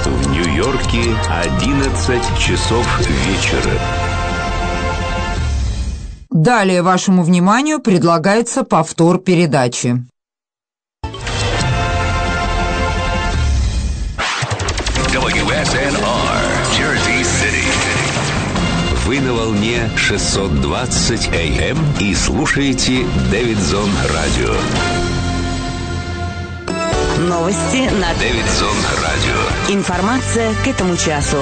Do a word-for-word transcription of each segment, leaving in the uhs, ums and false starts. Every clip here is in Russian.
В Нью-Йорке одиннадцать часов вечера. Далее вашему вниманию предлагается повтор передачи. дабл ю эс эн ар, Jersey City. Вы на волне шестьсот двадцать эй эм и слушаете Дэвидсон Радио. Новости на Дэвидсон Радио. Информация к этому часу.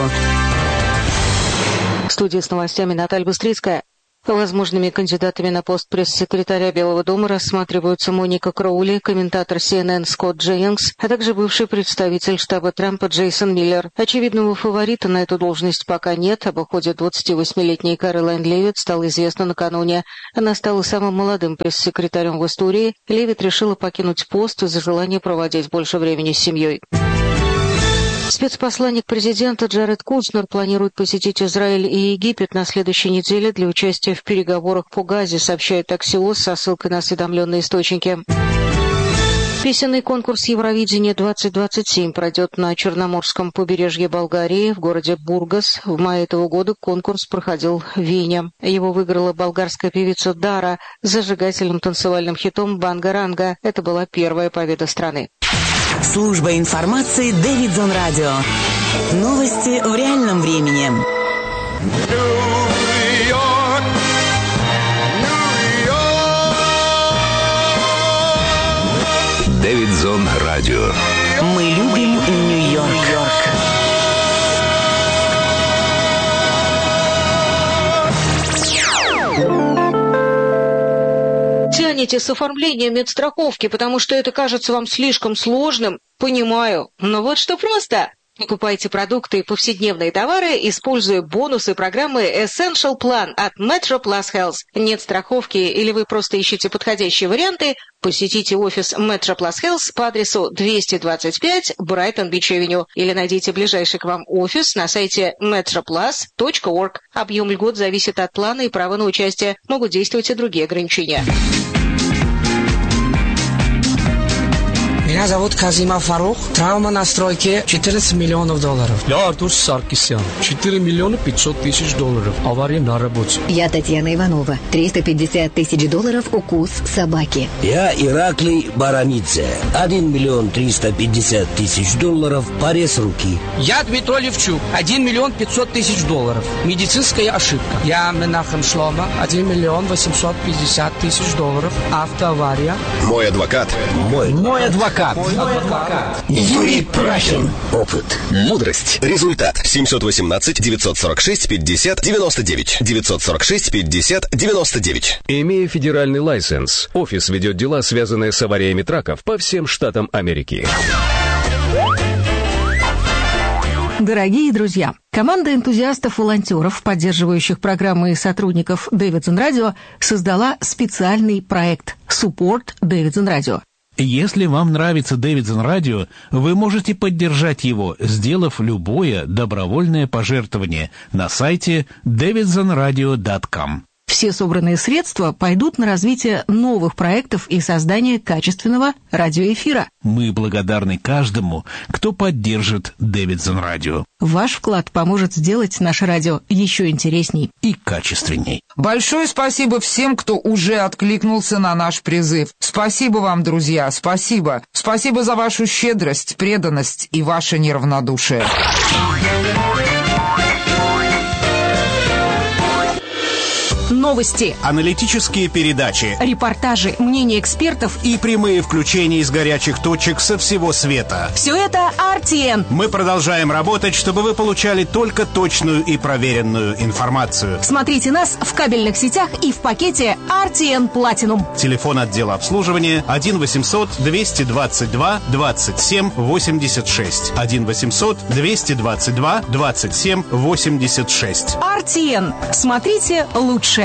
В студии с новостями Наталья Быстрицкая. Возможными кандидатами на пост пресс-секретаря Белого дома рассматриваются Моника Кроули, комментатор си эн эн Скотт Дженнингс, а также бывший представитель штаба Трампа Джейсон Миллер. Очевидного фаворита на эту должность пока нет. Об уходе двадцативосьмилетней Кэролайн Левитт стало известно накануне. Она стала самым молодым пресс-секретарем в истории. Левитт решила покинуть пост из-за желания проводить больше времени с семьей. Спецпосланник президента Джаред Кушнер планирует посетить Израиль и Египет на следующей неделе для участия в переговорах по Газе, сообщает Axios со ссылкой на осведомленные источники. Песенный конкурс Евровидения двадцать двадцать семь пройдет на Черноморском побережье Болгарии, в городе Бургас. В мае этого года конкурс проходил в Вене. Его выиграла болгарская певица Дара с зажигательным танцевальным хитом «Банга-ранга». Это была первая победа страны. Служба информации Дэвидсон Радио. Новости в реальном времени. Нью-Йорк, Нью-Йорк. Дэвидсон Радио. Мы любим Нью-Йорк. Тянете с оформлением медстраховки, потому что это кажется вам слишком сложным? Понимаю. Но вот что просто. Покупайте продукты и повседневные товары, используя бонусы программы Essential Plan от Metro Plus Health. Нет страховки или вы просто ищете подходящие варианты? Посетите офис Metro Plus Health по адресу двести двадцать пять Брайтон-Бич-Авеню или найдите ближайший к вам офис на сайте метро плас точка орг. Объем льгот зависит от плана и права на участие. Могут действовать и другие ограничения. Меня зовут Казима Фарух. Травма на стройке четырнадцать миллионов долларов. Я Артур Саркисян. четыре миллиона пятьсот тысяч долларов. Авария на работе. Я Татьяна Иванова. триста пятьдесят тысяч долларов укус собаки. Я Ираклий Барамидзе. один миллион триста пятьдесят тысяч долларов. Порез руки. Я Дмитрий Левчук. один миллион пятьсот тысяч долларов. Медицинская ошибка. Я Менахем Шлома. один миллион восемьсот пятьдесят тысяч долларов. Автоавария. Мой адвокат. Мой, Мой адвокат. Мой адвокат. Юрий Прахин. Опыт. Мудрость. Результат. семьсот восемнадцать девятьсот сорок шесть пятьдесят девяносто девять. девятьсот сорок шесть пятьдесят девяносто девять. Имея федеральный лайсенс, офис ведет дела, связанные с авариями траков по всем штатам Америки. Дорогие друзья, команда энтузиастов-волонтеров, поддерживающих программы и сотрудников Дэвидсон Радио, создала специальный проект «Support Дэвидсон Радио». Если вам нравится Дэвидсон Радио, вы можете поддержать его, сделав любое добровольное пожертвование на сайте дэвидсон радио точка ком. Все собранные средства пойдут на развитие новых проектов и создание качественного радиоэфира. Мы благодарны каждому, кто поддержит Дэвидсон Радио. Ваш вклад поможет сделать наше радио еще интересней и качественней. Большое спасибо всем, кто уже откликнулся на наш призыв. Спасибо вам, друзья, спасибо. Спасибо за вашу щедрость, преданность и ваше неравнодушие. Новости, аналитические передачи, репортажи, мнения экспертов и прямые включения из горячих точек со всего света. Все это ар ти эн. Мы продолжаем работать, чтобы вы получали только точную и проверенную информацию. Смотрите нас в кабельных сетях и в пакете ар ти эн Platinum. Телефон отдела обслуживания один восемьсот двести двадцать два двадцать семь восемьдесят шесть. один восемьсот двести двадцать два двадцать семь восемьдесят шесть. ар ти эн. Смотрите лучше.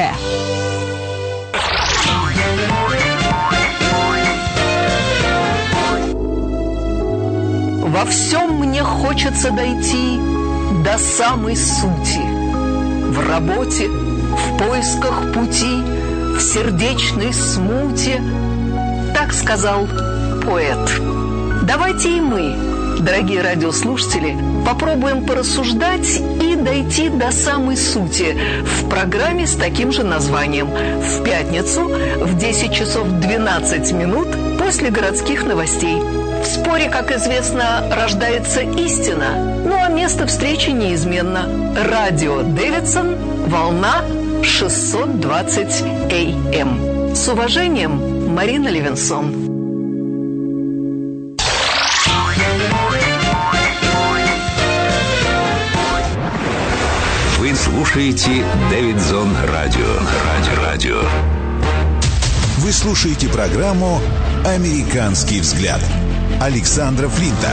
Во всем мне хочется дойти до самой сути. В работе, в поисках пути, в сердечной смуте. Так сказал поэт. Давайте и мы Дорогие радиослушатели, попробуем порассуждать и дойти до самой сути в программе с таким же названием в пятницу в десять часов двенадцать минут после городских новостей. В споре, как известно, рождается истина, ну а место встречи неизменно. Радио Дэвидсон, волна шестьсот двадцать эй эм. С уважением, Марина Левинсон. Вы слушаете Дэвидсон Радио. Радио. Радио. Вы слушаете программу «Американский взгляд» Александра Флинта.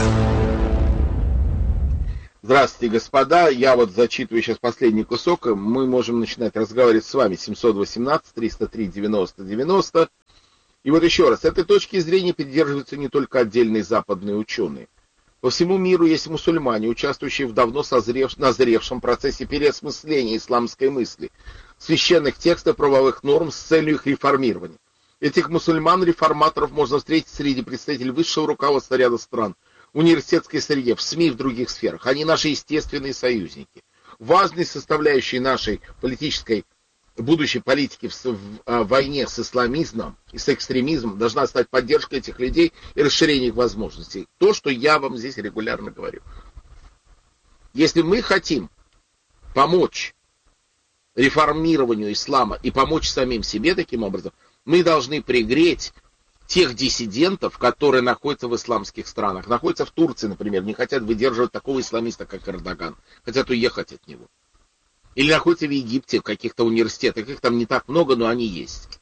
Здравствуйте, господа. Я вот зачитываю сейчас последний кусок. Мы можем начинать разговаривать с вами. семьсот восемнадцать триста три девяносто девяносто. И вот еще раз. Этой точки зрения придерживаются не только отдельные западные ученые. По всему миру есть мусульмане, участвующие в давно созрев... назревшем процессе переосмысления исламской мысли, священных текстов, правовых норм с целью их реформирования. Этих мусульман-реформаторов можно встретить среди представителей высшего руководства ряда стран, университетской среде, в СМИ и в других сферах. Они наши естественные союзники. Важной составляющей нашей политической, будущей политики в, в, в войне с исламизмом и с экстремизмом должна стать поддержка этих людей и расширение их возможностей. То, что я вам здесь регулярно говорю. Если мы хотим помочь реформированию ислама и помочь самим себе таким образом, мы должны пригреть тех диссидентов, которые находятся в исламских странах, находятся в Турции, например, не хотят выдерживать такого исламиста, как Эрдоган, хотят уехать от него. Или находятся в Египте, в каких-то университетах, их там не так много, но они есть.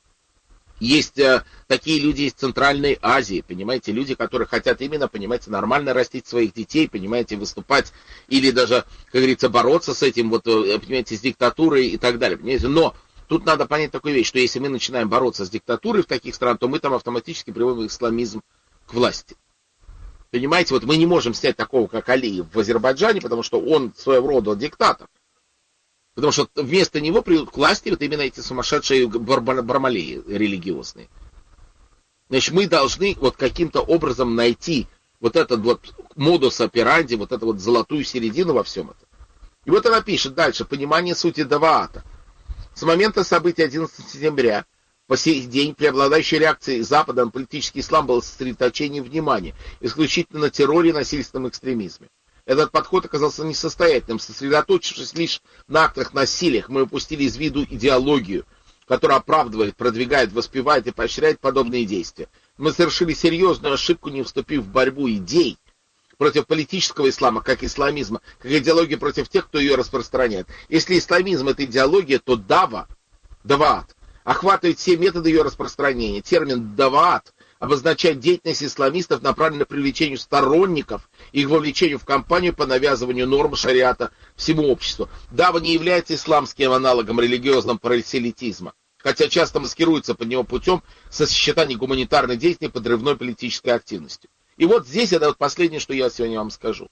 Есть э, такие люди из Центральной Азии, понимаете, люди, которые хотят именно, понимаете, нормально растить своих детей, понимаете, выступать или даже, как говорится, бороться с этим, вот, понимаете, с диктатурой и так далее, понимаете. Но тут надо понять такую вещь, что если мы начинаем бороться с диктатурой в таких странах, то мы там автоматически приводим исламизм к власти. Понимаете, вот мы не можем снять такого, как Алиев в Азербайджане, потому что он своего рода диктатор. Потому что вместо него придут к власти вот именно эти сумасшедшие бармалеи религиозные. Значит, мы должны вот каким-то образом найти вот этот вот модус операнди, вот эту вот золотую середину во всем этом. И вот она пишет дальше. Понимание сути даваата. С момента событий одиннадцатого сентября по сей день преобладающей реакцией Запада на политический ислам было сосредоточение внимания исключительно на терроре и насильственном экстремизме. Этот подход оказался несостоятельным. Сосредоточившись лишь на актах насилия, мы упустили из виду идеологию, которая оправдывает, продвигает, воспевает и поощряет подобные действия. Мы совершили серьезную ошибку, не вступив в борьбу идей против политического ислама, как исламизма, как идеологии против тех, кто ее распространяет. Если исламизм — это идеология, то дава, даваат, охватывает все методы ее распространения. Термин даваат обозначает деятельность исламистов, направленную на привлечение сторонников и их вовлечению в кампанию по навязыванию норм шариата всему обществу. Дава не является исламским аналогом религиозного проселитизма, хотя часто маскируется под него путем сочетания гуманитарной деятельности и подрывной политической активностью. И вот здесь это вот последнее, что я сегодня вам скажу.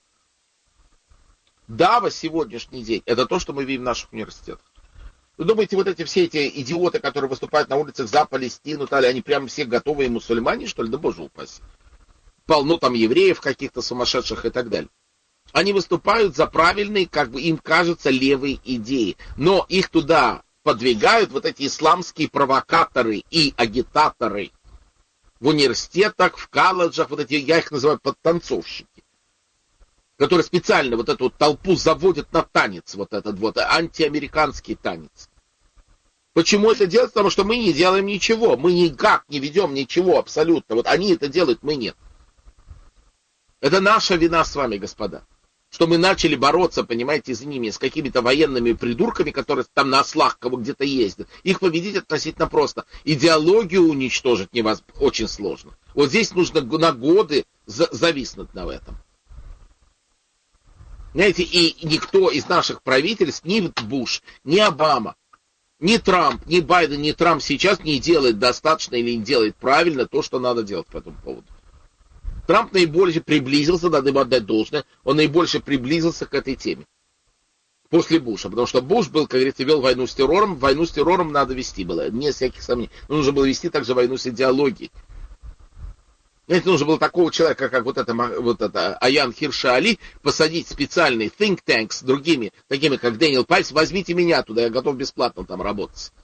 Дава сегодняшний день — это то, что мы видим в наших университетах. Вы думаете, вот эти все эти идиоты, которые выступают на улицах за Палестину, они прям все готовые мусульмане, что ли? Да боже упаси. Полно там евреев каких-то сумасшедших и так далее. Они выступают за правильные, как бы им кажется, левые идеи. Но их туда подвигают вот эти исламские провокаторы и агитаторы в университетах, в колледжах, вот эти, я их называю подтанцовщики, которые специально вот эту вот толпу заводят на танец, вот этот вот антиамериканский танец. Почему это делать? Потому что мы не делаем ничего, мы никак не ведем ничего абсолютно. Вот они это делают, мы нет. Это наша вина с вами, господа, что мы начали бороться, понимаете, с ними, с какими-то военными придурками, которые там на ослах кого где-то ездят. Их победить относительно просто. Идеологию уничтожить невозможно, очень сложно. Вот здесь нужно на годы зависнуть на этом. Знаете, и никто из наших правительств, ни Буш, ни Обама, ни Трамп, ни Байден, ни Трамп сейчас не делает достаточно или не делает правильно то, что надо делать по этому поводу. Трамп наибольше приблизился, надо ему отдать должное, он наибольше приблизился к этой теме после Буша, потому что Буш был, как говорится, вел войну с террором, войну с террором надо вести было, не всяких сомнений. Но нужно было вести также войну с идеологией. Знаете, нужно было такого человека, как вот это, вот это Аян Хирша Али, посадить в специальный think tank с другими, такими как Дэниел Пальц, возьмите меня туда, я готов бесплатно там работать.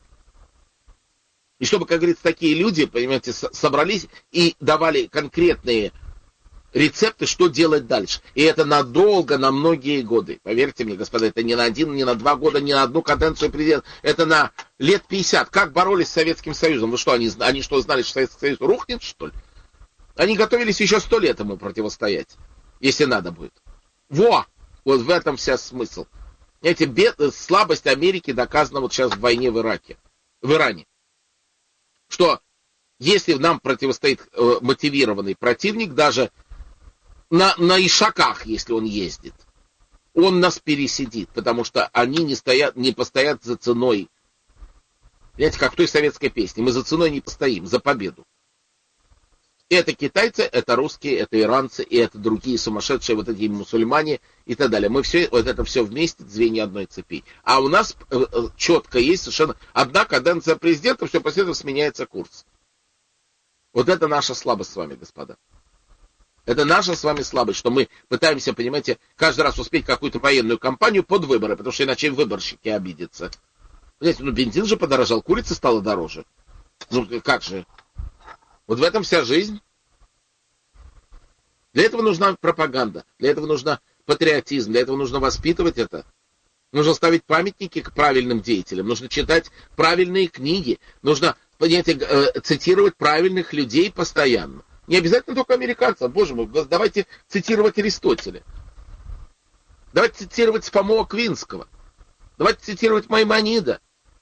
И чтобы, как говорится, такие люди, понимаете, собрались и давали конкретные рецепты, что делать дальше. И это надолго, на многие годы. Поверьте мне, господа, это не на один, не на два года, не на одну каденцию президента. Это на лет пятьдесят. Как боролись с Советским Союзом? Вы что, они, они что, знали, что Советский Союз рухнет, что ли? Они готовились еще сто лет ему противостоять, если надо будет. Во! Вот в этом вся смысл. Эти бед... слабость Америки доказана вот сейчас в войне в Ираке, в Иране. Что если нам противостоит э, мотивированный противник, даже на, на ишаках, если он ездит, он нас пересидит, потому что они не, стоят, не постоят за ценой. Знаете, как в той советской песне, мы за ценой не постоим, за победу. Это китайцы, это русские, это иранцы, и это другие сумасшедшие, вот эти мусульмане и так далее. Мы все, вот это все вместе, звенья одной цепи. А у нас э, э, четко есть совершенно одна каденция президента, все после этого сменяется курс. Вот это наша слабость с вами, господа. Это наша с вами слабость, что мы пытаемся, понимаете, каждый раз успеть какую-то военную кампанию под выборы, потому что иначе выборщики обидятся. Знаете, ну бензин же подорожал, курица стала дороже. Ну как же? Вот в этом вся жизнь. Для этого нужна пропаганда, для этого нужна патриотизм, для этого нужно воспитывать это. Нужно ставить памятники к правильным деятелям, нужно читать правильные книги, нужно, понимаете, цитировать правильных людей постоянно. Не обязательно только американцев, боже мой, давайте цитировать Аристотеля. Давайте цитировать Фому Аквинского. Давайте цитировать Маймонида.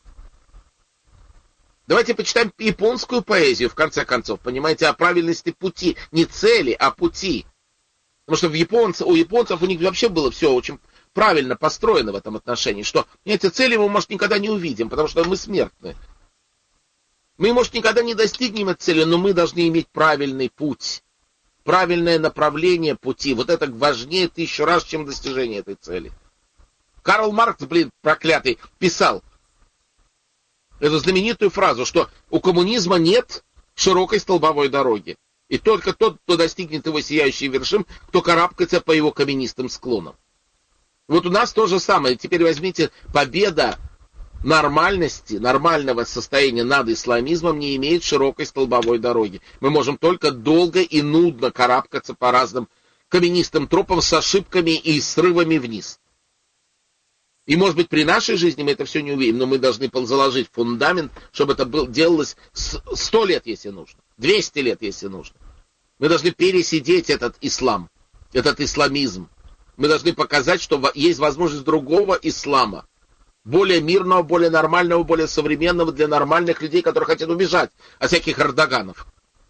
Давайте почитаем японскую поэзию, в конце концов, понимаете, о правильности пути. Не цели, а пути. Потому что в японцев, у японцев у них вообще было все очень правильно построено в этом отношении, что эти цели мы, может, никогда не увидим, потому что мы смертны. Мы, может, никогда не достигнем этой цели, но мы должны иметь правильный путь, правильное направление пути. Вот это важнее тысячу раз, чем достижение этой цели. Карл Маркс, блин, проклятый, писал эту знаменитую фразу, что у коммунизма нет широкой столбовой дороги. И только тот, кто достигнет его сияющих вершин, кто карабкается по его каменистым склонам. Вот у нас то же самое. Теперь возьмите, победа нормальности, нормального состояния над исламизмом не имеет широкой столбовой дороги. Мы можем только долго и нудно карабкаться по разным каменистым тропам с ошибками и срывами вниз. И, может быть, при нашей жизни мы это все не увидим, но мы должны заложить фундамент, чтобы это было, делалось сто лет, если нужно, двести лет, если нужно. Мы должны пересидеть этот ислам, этот исламизм. Мы должны показать, что есть возможность другого ислама, более мирного, более нормального, более современного для нормальных людей, которые хотят убежать от всяких эрдоганов.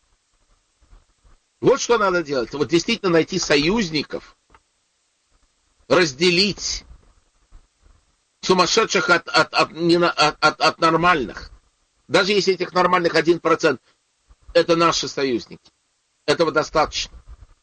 Вот что надо делать. Вот действительно найти союзников, разделить сумасшедших от, от, от, не на, от, от, от нормальных. Даже если этих нормальных один процент, это наши союзники. Этого достаточно.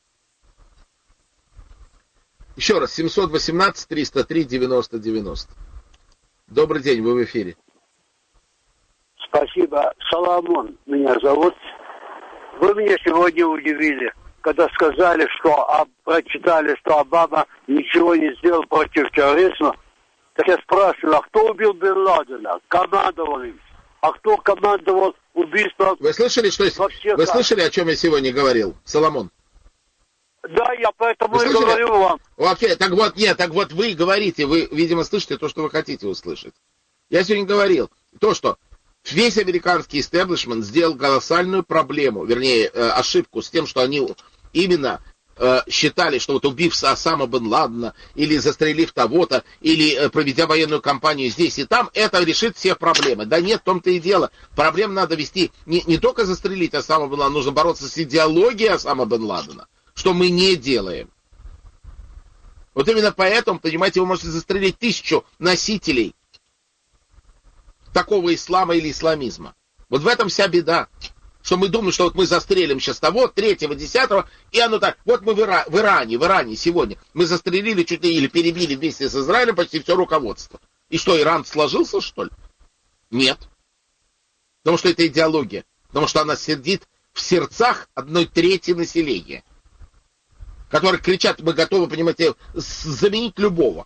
Еще раз, семьсот восемнадцать триста три девяносто девяносто. Добрый день, вы в эфире. Спасибо. Соломон меня зовут. Вы меня сегодня удивили, когда сказали, что а, прочитали, что Обама ничего не сделал против терроризма. Так я спрашиваю, а кто убил Бен Ладена? Командовал им. А кто командовал убийством? Вы слышали, что вы так? Слышали, о чем я сегодня говорил, Соломон? Да, я поэтому и говорю вам. Окей, так вот, нет, так вот вы говорите, вы, видимо, слышите то, что вы хотите услышать. Я сегодня говорил то, что весь американский истеблишмент сделал колоссальную проблему, вернее, э, ошибку с тем, что они именно э, считали, что вот убив Осама бен Ладена, или застрелив того-то, или э, проведя военную кампанию здесь и там, это решит все проблемы. Да нет, в том-то и дело. Проблем надо вести не, не только застрелить Осама бен Ладена, нужно бороться с идеологией Осама бен Ладена, что мы не делаем. Вот именно поэтому, понимаете, вы можете застрелить тысячу носителей такого ислама или исламизма. Вот в этом вся беда. Что мы думаем, что вот мы застрелим сейчас того, третьего, десятого, и оно так. Вот мы в, Ира- в Иране, в Иране сегодня, мы застрелили чуть ли или перебили вместе с Израилем почти все руководство. И что, Иран сложился, что ли? Нет. Потому что это идеология. Потому что она сидит в сердцах одной трети населения, которые кричат, мы готовы, понимаете, заменить любого.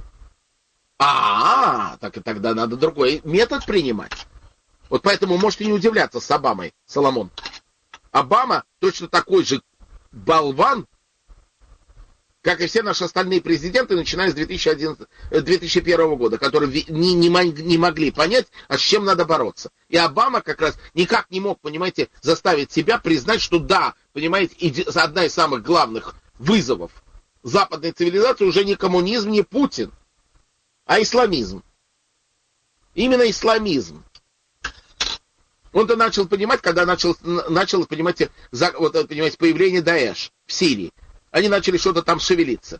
А, так и тогда надо другой метод принимать. Вот поэтому можете не удивляться с Обамой, Соломон. Обама точно такой же болван, как и все наши остальные президенты, начиная с две тысячи одиннадцатого, две тысячи первого года, которые не, не, не могли понять, а с чем надо бороться. И Обама как раз никак не мог, понимаете, заставить себя признать, что да, понимаете, одна из самых главных вызовов западной цивилизации уже не коммунизм, не Путин, а исламизм. Именно исламизм. Он-то начал понимать, когда начал, начал понимаете, за, вот, понимаете, появление Даэш в Сирии. Они начали что-то там шевелиться.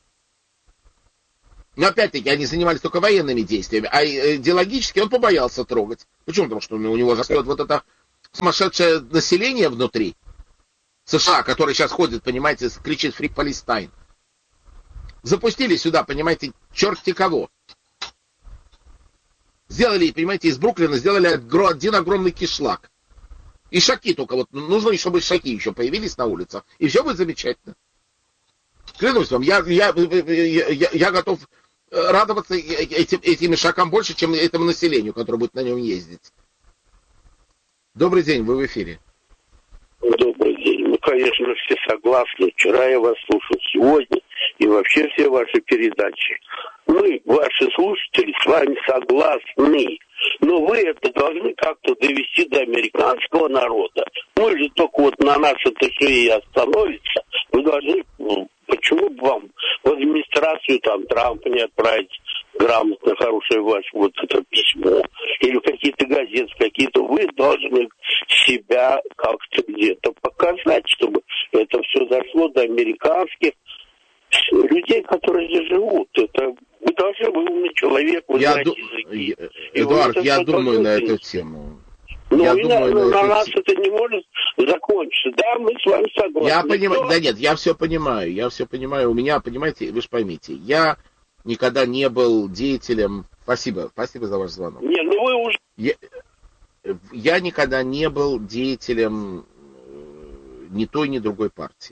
Но опять-таки они занимались только военными действиями, а идеологически он побоялся трогать. Почему? Потому что у него растет вот это сумасшедшее население внутри США, которое сейчас ходит, понимаете, кричит «Free Palestine». Запустили сюда, понимаете, черти кого. Сделали, понимаете, из Бруклина сделали один огромный кишлак. И шаки только, вот нужно, чтобы шаки еще появились на улицах, и все будет замечательно. Клянусь вам, я, я, я, я готов радоваться этим, этим шагам больше, чем этому населению, которое будет на нем ездить. Добрый день, вы в эфире. Добрый день. Мы, конечно, все согласны. Вчера я вас слушал, сегодня и вообще все ваши передачи. Мы, ваши слушатели, с вами согласны. Но вы это должны как-то довести до американского народа. Мы же только вот на нас это все и остановится. Вы должны, ну, почему бы вам в администрацию там Трампа не отправить грамотно хорошее ваше вот это письмо, или какие-то газеты, какие-то, вы должны себя как-то где-то показать, чтобы это все дошло до американских людей, которые здесь живут. Это вы должны, вы умный человек, вы я знаете ду... языки. Эдуард, я думаю на эту тему. Ну, я и думаю, на, на, на эту... нас это не может закончиться. Да, мы с вами согласны. Я понимаю, Но... да нет, я все понимаю, я все понимаю. У меня, понимаете, вы же поймите, я никогда не был деятелем... Спасибо, спасибо за ваш звонок. Не, ну вы уже... Я, я никогда не был деятелем ни той, ни другой партии.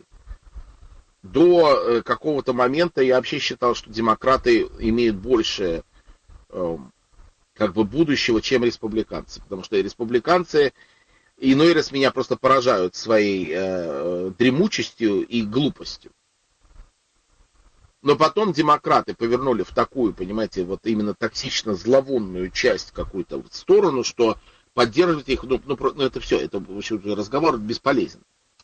До какого-то момента я вообще считал, что демократы имеют больше э, как бы будущего, чем республиканцы. Потому что республиканцы иной раз меня просто поражают своей э, дремучестью и глупостью. Но потом демократы повернули в такую, понимаете, вот именно токсично-зловонную часть какую-то вот сторону, что поддерживать их, ну, ну, ну это все, это в общем, разговор бесполезен.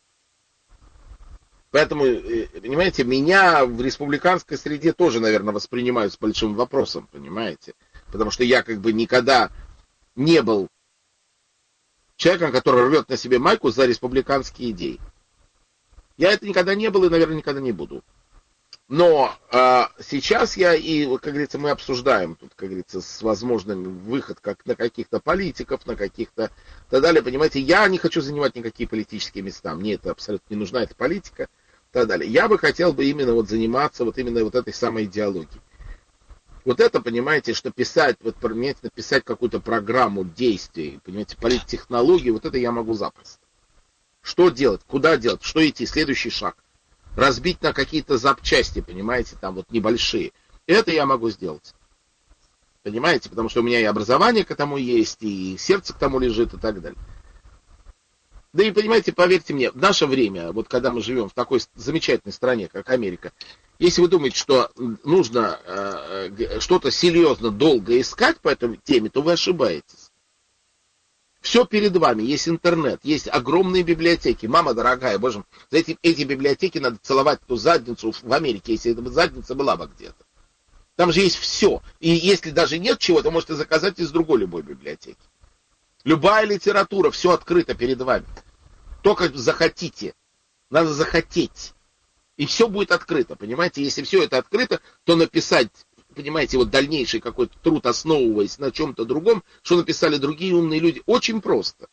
Поэтому, понимаете, меня в республиканской среде тоже, наверное, воспринимают с большим вопросом, понимаете? Потому что я как бы никогда не был человеком, который рвет на себе майку за республиканские идеи. Я это никогда не был и, наверное, никогда не буду. Но э, сейчас я и, как говорится, мы обсуждаем тут, как говорится, с возможным выход как на каких-то политиков, на каких-то и так далее. Понимаете, я не хочу занимать никакие политические места. Мне это абсолютно не нужна, эта политика. И так далее. Я бы хотел бы именно вот заниматься вот именно вот этой самой идеологией. Вот это, понимаете, что писать, вот, понимаете, написать какую-то программу действий, понимаете, политтехнологии, вот это я могу запросто. Что делать, куда делать, что идти, следующий шаг. Разбить на какие-то запчасти, понимаете, там вот небольшие. Это я могу сделать. Понимаете, потому что у меня и образование к этому есть, и сердце к тому лежит, и так далее. Да и, понимаете, поверьте мне, в наше время, вот когда мы живем в такой замечательной стране, как Америка, если вы думаете, что нужно э, что-то серьезно долго искать по этой теме, то вы ошибаетесь. Все перед вами, есть интернет, есть огромные библиотеки. Мама дорогая, боже мой, за эти, эти библиотеки надо целовать ту задницу в Америке, если эта задница была бы где-то. Там же есть все. И если даже нет чего, то можете заказать из другой любой библиотеки. Любая литература, все открыто перед вами. Только захотите. Надо захотеть. И все будет открыто, понимаете? Если все это открыто, то написать, понимаете, вот дальнейший какой-то труд, основываясь на чем-то другом, что написали другие умные люди, очень просто.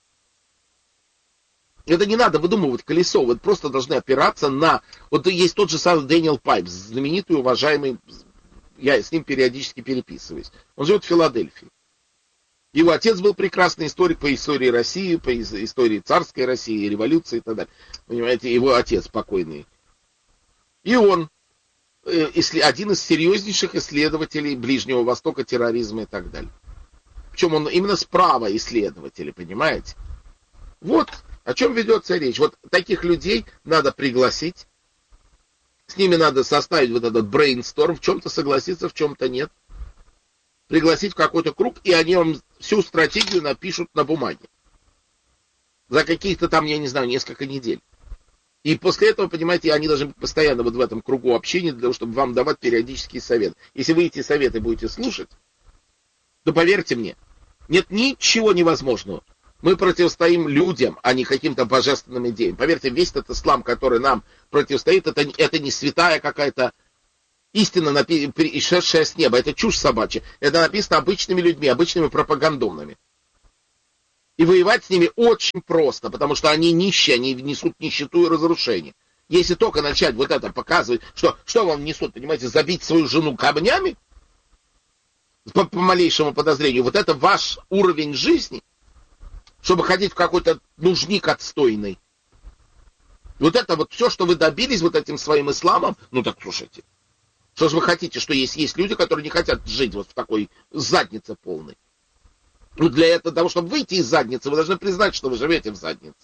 Это не надо выдумывать колесо, вы просто должны опираться на... Вот есть тот же самый Дэниел Пайпс, знаменитый, уважаемый, я с ним периодически переписываюсь. Он живет в Филадельфии. Его отец был прекрасный историк по истории России, по истории царской России, революции и так далее. Понимаете, его отец покойный. И он один из серьезнейших исследователей Ближнего Востока, терроризма и так далее. Причем он именно справа исследователи, понимаете? Вот о чем ведется речь. Вот таких людей надо пригласить. С ними надо составить вот этот брейнсторм, в чем-то согласиться, в чем-то нет. Пригласить в какой-то круг, и они вам всю стратегию напишут на бумаге. За каких-то там, я не знаю, несколько недель. И после этого, понимаете, они должны быть постоянно вот в этом кругу общения, для того, чтобы вам давать периодический совет. Если вы эти советы будете слушать, то поверьте мне, нет ничего невозможного. Мы противостоим людям, а не каким-то божественным идеям. Поверьте, весь этот ислам, который нам противостоит, это, это не святая какая-то истина, пришедшая с неба. Это чушь собачья. Это написано обычными людьми, обычными пропагандонными. И воевать с ними очень просто, потому что они нищие, они несут нищету и разрушение. Если только начать вот это показывать, что, что вам несут, понимаете, забить свою жену камнями, по, по малейшему подозрению, вот это ваш уровень жизни, чтобы ходить в какой-то нужник отстойный. Вот это вот все, что вы добились вот этим своим исламом, ну так слушайте. Что же вы хотите, что есть, есть люди, которые не хотят жить вот в такой заднице полной. Ну для этого, того, чтобы выйти из задницы, вы должны признать, что вы живете в заднице.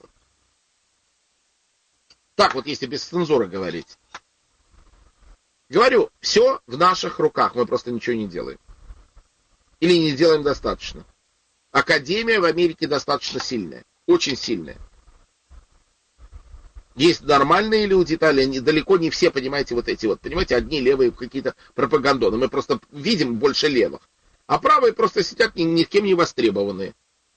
Так вот, если без цензуры говорить. Говорю, все в наших руках, мы просто ничего не делаем. Или не делаем достаточно. Академия в Америке достаточно сильная, очень сильная. Есть нормальные люди, далеко не все, понимаете, вот эти вот, понимаете, одни левые какие-то пропагандоны. Мы просто видим больше левых. А правые просто сидят ни, ни с кем не востребованные.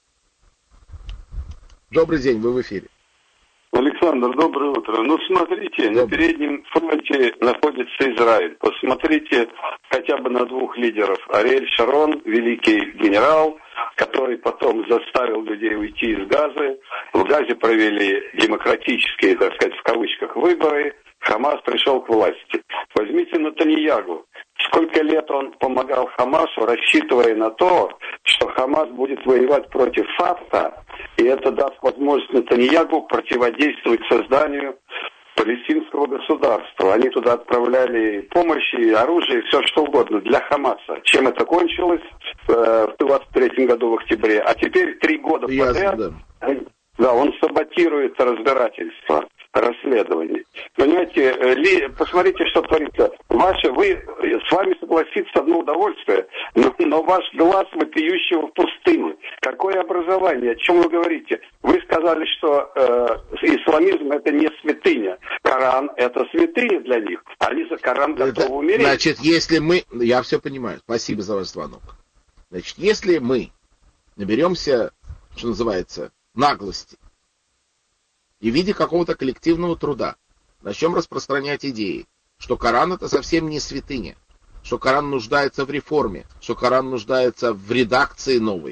Добрый день, вы в эфире. Александр, доброе утро. Ну, смотрите, добрый. На переднем фронте находится Израиль. Посмотрите хотя бы на двух лидеров. Ариэль Шарон, великий генерал, который потом заставил людей уйти из Газы. В Газе провели демократические, так сказать, в кавычках, выборы. Хамас пришел к власти. Возьмите Нетаньягу. Сколько лет он помогал Хамасу, рассчитывая на то, что Хамас будет воевать против Фатха, и это даст возможность Нетаньягу противодействовать созданию палестинского государства. Они туда отправляли помощь, оружие, все что угодно для Хамаса. Чем это кончилось э, в двадцать третьем году в октябре. А теперь три года подряд, да. Да, он саботирует разбирательство, расследование. Понимаете, ли, посмотрите, что творится. Ваше, вы, с вами согласиться одно удовольствие, но, но ваш глаз вопиющего в пустыне. Какое образование? О чем вы говорите? Вы сказали, что э, исламизм это не святыня. Коран это святыня для них. Они за Коран готовы умереть. Значит, если мы... Я все понимаю. Спасибо за ваш звонок. Значит, если мы наберемся, что называется, наглости и в виде какого-то коллективного труда начнем распространять идеи, что Коран это совсем не святыня, что Коран нуждается в реформе, что Коран нуждается в редакции новой.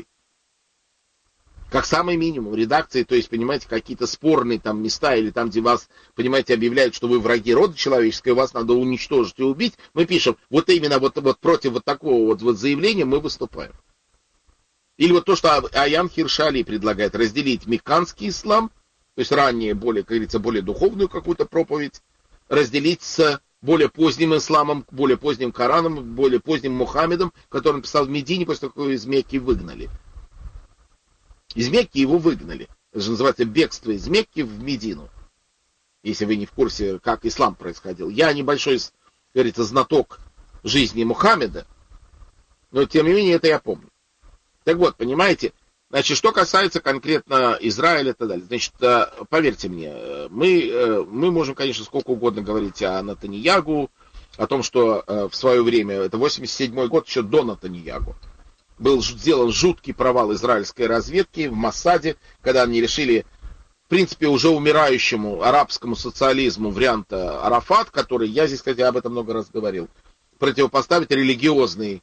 Как самый минимум редакции, то есть, понимаете, какие-то спорные там места, или там, где вас, понимаете, объявляют, что вы враги рода человеческого, вас надо уничтожить и убить, мы пишем, вот именно вот, вот против вот такого вот, вот заявления мы выступаем. Или вот то, что Аян Хиршали предлагает, разделить мекканский ислам, то есть ранее, более, как говорится, более духовную какую-то проповедь, разделить с более поздним исламом, более поздним Кораном, более поздним Мухаммедом, который он писал в Медине, после того, как его из Мекки выгнали. Из Мекки его выгнали. Это же называется бегство из Мекки в Медину. Если вы не в курсе, как ислам происходил. Я небольшой, как говорится, знаток жизни Мухаммеда, но тем не менее это я помню. Так вот, понимаете, значит, что касается конкретно Израиля и так далее, значит, поверьте мне, мы, мы можем, конечно, сколько угодно говорить о Нетаньягу, о том, что в свое время, это восемьдесят седьмой год, еще до Нетаньягу, был сделан жуткий провал израильской разведки в Моссаде, когда они решили, в принципе, уже умирающему арабскому социализму варианта Арафат, который, я здесь, кстати, об этом много раз говорил, противопоставить религиозный,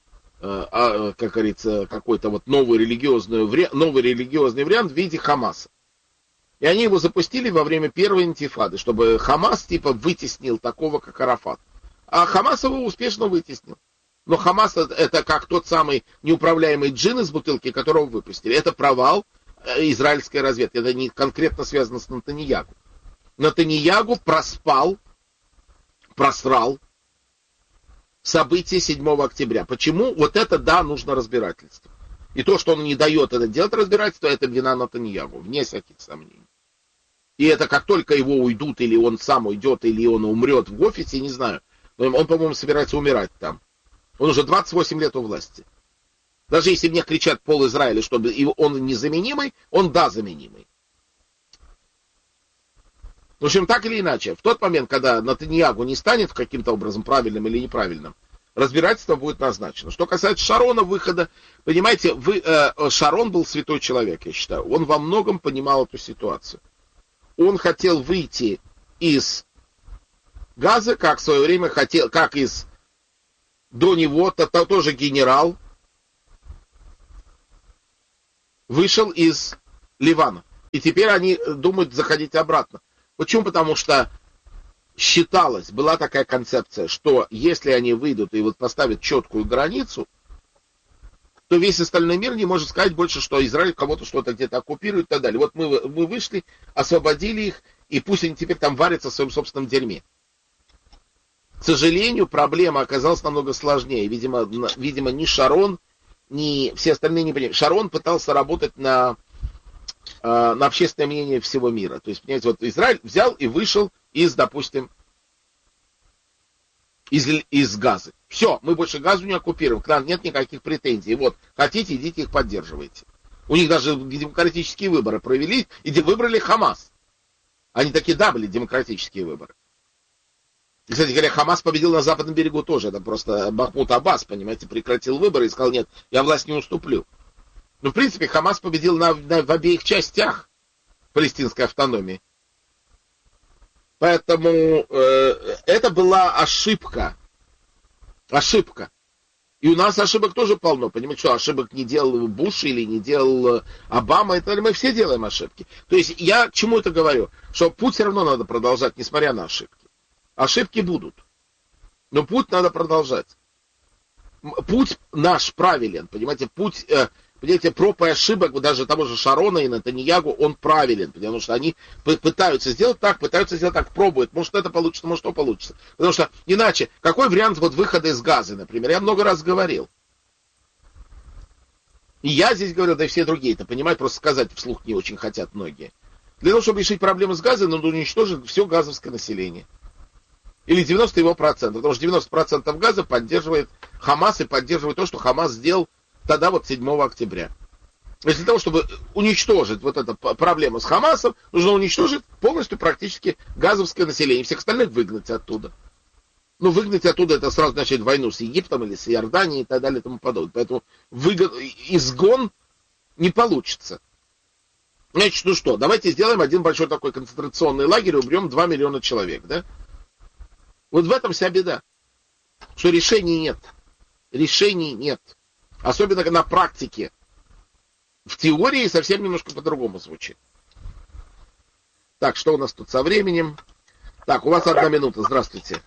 как говорится, какой-то вот новый религиозный, новый религиозный вариант в виде Хамаса. И они его запустили во время первой интифады, чтобы Хамас типа вытеснил такого, как Арафат. А Хамас его успешно вытеснил. Но Хамас это, это как тот самый неуправляемый джин из бутылки, которого выпустили. Это провал израильской разведки. Это не конкретно связано с Нетаньягу. Нетаньягу проспал, просрал события седьмого октября. Почему? Вот это, да, нужно разбирательство. И то, что он не дает это делать разбирательство, это вина Нетаньягу, вне всяких сомнений. И это как только его уйдут, или он сам уйдет, или он умрет в офисе, не знаю. Но он, по-моему, собирается умирать там. Он уже двадцать восемь лет у власти. Даже если мне кричат пол Израиля, что он незаменимый, он да, заменимый. В общем, так или иначе, в тот момент, когда Нетаньягу не станет каким-то образом правильным или неправильным, разбирательство будет назначено. Что касается Шарона выхода, понимаете, вы, э, Шарон был святой человек, я считаю. Он во многом понимал эту ситуацию. Он хотел выйти из Газы, как в свое время хотел, как из до него, то, то, тоже генерал, вышел из Ливана. И теперь они думают заходить обратно. Почему? Потому что считалось, была такая концепция, что если они выйдут и вот поставят четкую границу, то весь остальной мир не может сказать больше, что Израиль кого-то что-то где-то оккупирует и так далее. Вот мы, мы вышли, освободили их, и пусть они теперь там варятся в своем собственном дерьме. К сожалению, проблема оказалась намного сложнее. Видимо, видимо ни Шарон, ни все остальные не понимали. Шарон пытался работать на, на общественное мнение всего мира. То есть, понимаете, вот Израиль взял и вышел из, допустим, из, из Газы. Все, мы больше Газу не оккупируем, к нам нет никаких претензий. Вот, хотите, идите их поддерживайте. У них даже демократические выборы провели, и выбрали Хамас. Они такие, да, были демократические выборы. И, кстати говоря, Хамас победил на западном берегу тоже. Это просто Махмуд Аббас, понимаете, прекратил выборы и сказал, нет, я власть не уступлю. Но, в принципе, Хамас победил на, на, в обеих частях палестинской автономии. Поэтому э, это была ошибка. Ошибка. И у нас ошибок тоже полно. Понимаете, что ошибок не делал Буш или не делал Обама. Это мы все делаем ошибки. То есть я к чему это говорю? Что путь все равно надо продолжать, несмотря на ошибки. Ошибки будут. Но путь надо продолжать. Путь наш правилен. Понимаете, путь... Э, Понимаете, проб и ошибок даже того же Шарона и Нетаньягу, он правилен, потому что они пытаются сделать так, пытаются сделать так, пробуют. Может, это получится, может, что получится. Потому что иначе, какой вариант вот выхода из Газы, например, я много раз говорил. И я здесь говорил, да и все другие это понимают, просто сказать вслух не очень хотят многие. Для того, чтобы решить проблемы с Газой, надо уничтожить все газовское население. Или девяносто его процентов, потому что девяносто процентов Газа поддерживает Хамас и поддерживает то, что Хамас сделал тогда вот седьмого октября. То есть для того, чтобы уничтожить вот эту проблему с Хамасом, нужно уничтожить полностью практически газовское население, всех остальных выгнать оттуда. Ну, выгнать оттуда, это сразу начать войну с Египтом или с Иорданией и так далее и тому подобное. Поэтому выгон, изгон не получится. Значит, ну что, давайте сделаем один большой такой концентрационный лагерь и уберем два миллиона человек, да? Вот в этом вся беда. Что решений нет. Решений нет. Особенно на практике. В теории совсем немножко по-другому звучит. Так, что у нас тут со временем? Так, у вас одна минута. Здравствуйте.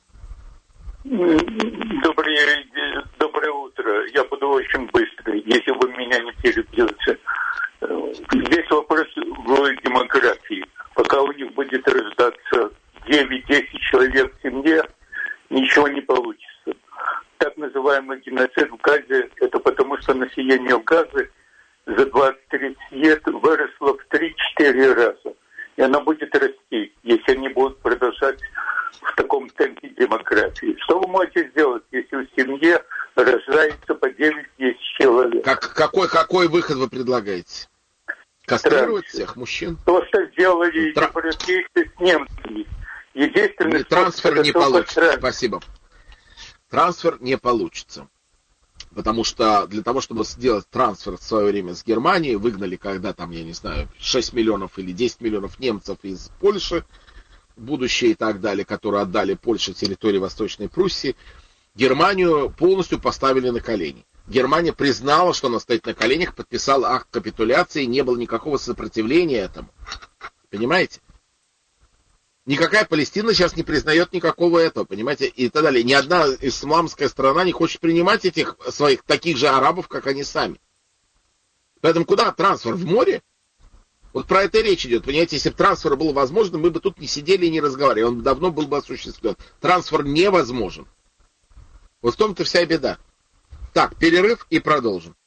Доброе, доброе утро. Я буду очень быстрый, если вы меня не перебьете. Здесь вопрос в демографии. Пока у них будет рождаться девять-десять человек в семье, ничего не получится. Так называемый геноцид в Газе, это потому, что население Газы за двадцать-тридцать лет выросло в три-четыре раза. И оно будет расти, если они будут продолжать в таком темпе демографии. Что вы можете сделать, если в семье рождается по девять-десять человек? Как, какой, какой выход вы предлагаете? Кастрировать всех мужчин? То, что сделали Тра... европейцы с немцами. Единственное, трансфер не получится. Спасибо. Трансфер не получится. Потому что для того, чтобы сделать трансфер в свое время с Германией, выгнали, когда там, я не знаю, шесть миллионов или десять миллионов немцев из Польши, будущее и так далее, которые отдали Польше территории Восточной Пруссии, Германию полностью поставили на колени. Германия признала, что она стоит на коленях, подписала акт капитуляции, не было никакого сопротивления этому. Понимаете? Никакая Палестина сейчас не признает никакого этого, понимаете, и так далее. Ни одна исламская страна не хочет принимать этих своих таких же арабов, как они сами. Поэтому куда трансфер? В море? Вот про это и речь идет. Понимаете, если бы трансфер был возможен, мы бы тут не сидели и не разговаривали. Он давно был бы осуществлен. Трансфер невозможен. Вот в том-то вся беда. Так, перерыв и продолжим.